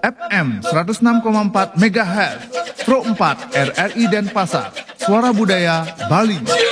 FM 106,4 MHz, Pro 4 RRI Denpasar, Suara Budaya Bali.